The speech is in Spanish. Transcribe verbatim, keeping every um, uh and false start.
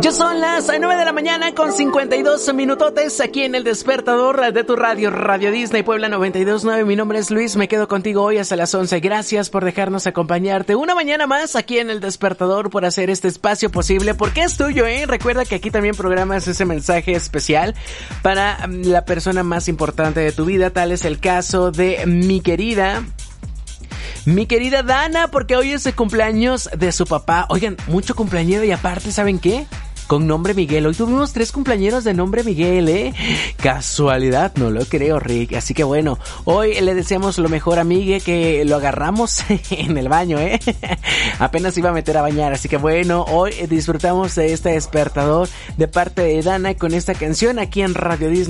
Ya son las nueve de la mañana con cincuenta y dos minutotes aquí en el despertador de tu radio, Radio Disney Puebla noventa y dos punto nueve. Mi nombre es Luis, me quedo contigo hoy hasta las once. Gracias por dejarnos acompañarte una mañana más aquí en el despertador, por hacer este espacio posible, porque es tuyo, ¿eh? Recuerda que aquí también programas ese mensaje especial para la persona más importante de tu vida. Tal es el caso de mi querida... Mi querida Dana, porque hoy es el cumpleaños de su papá. Oigan, mucho cumpleañero y aparte, ¿saben qué? Con nombre Miguel. Hoy tuvimos tres cumpleañeros de nombre Miguel, ¿eh? Casualidad, no lo creo, Rick. Así que bueno, hoy le deseamos lo mejor a Miguel, que lo agarramos en el baño, ¿eh? Apenas iba a meter a bañar. Así que bueno, hoy disfrutamos de este despertador de parte de Dana con esta canción aquí en Radio Disney.